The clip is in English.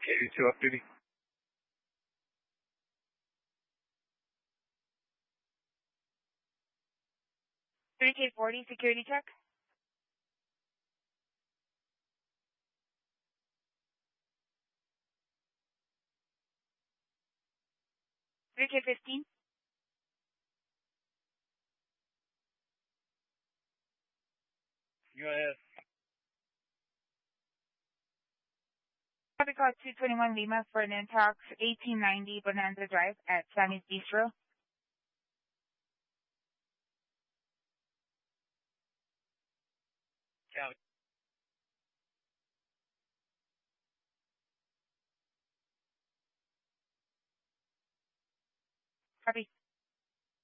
82 off duty. 3K40 security check. 3K15. Go ahead. Copy call 221 Lima for an Intox 1890 Bonanza Drive at Sammy's Bistro. Copy. Copy.